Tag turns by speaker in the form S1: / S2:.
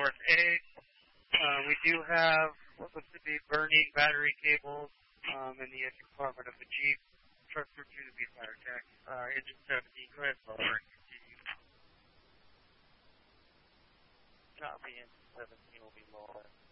S1: Source A. We do have what looks to be burning battery cables in the engine compartment of the Jeep. Truck 2 to be fire check. Engine 17, go ahead, lower and continue.
S2: Copy, engine 17 will be lower.